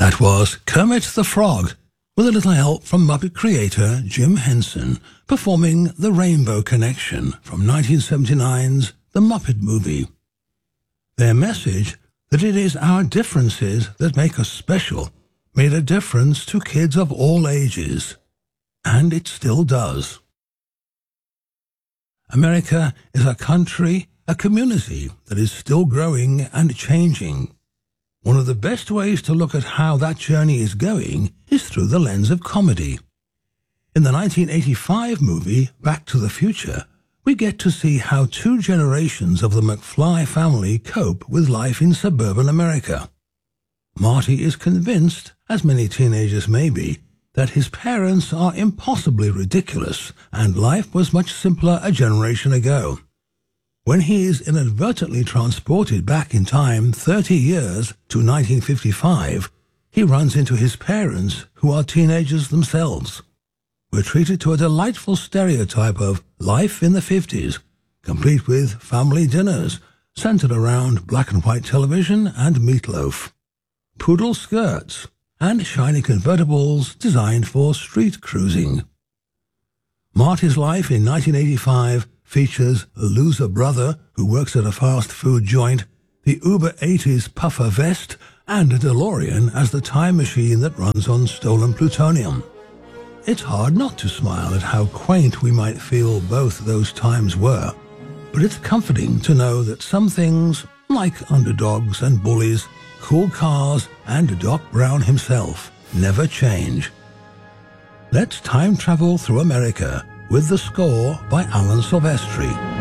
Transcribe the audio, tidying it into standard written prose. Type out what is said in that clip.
That was Kermit the Frog, with a little help from Muppet creator Jim Henson, performing The Rainbow Connection from 1979's The Muppet Movie. Their message, that it is our differences that make us special, made a difference to kids of all ages. And it still does. America is a country, a community that is still growing and changing. One of the best ways to look at how that journey is going is through the lens of comedy. In the 1985 movie Back to the Future, we get to see how two generations of the McFly family cope with life in suburban America. Marty is convinced, as many teenagers may be, that his parents are impossibly ridiculous and life was much simpler a generation ago. When he is inadvertently transported back in time 30 years to 1955, he runs into his parents, who are teenagers themselves. We're treated to a delightful stereotype of life in the 50s, complete with family dinners centered around black and white television and meatloaf, poodle skirts, and shiny convertibles designed for street cruising. Marty's life in 1985 features a loser brother who works at a fast food joint, the Uber 80s puffer vest, and a DeLorean as the time machine that runs on stolen plutonium. It's hard not to smile at how quaint we might feel both those times were, but it's comforting to know that some things, like underdogs and bullies, cool cars, and Doc Brown himself, never change. Let's time travel through America with the score by Alan Silvestri.